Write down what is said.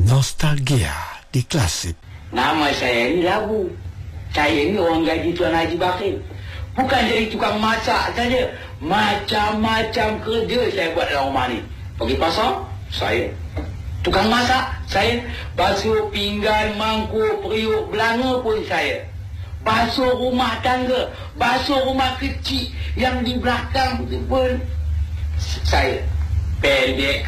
Nostalgia di Klasik. Nama saya ni Labu. Saya ni orang gaji Tuan Haji Bakir. Bukan jadi tukang masak saja. Macam-macam kerja saya buat dalam rumah ni. Pergi pasar, saya. Tukang masak, saya. Basuh pinggan, mangkuk, periuk, belanga pun saya. Basuh rumah tangga, basuh rumah kecil yang di belakang tu pun saya. Pendek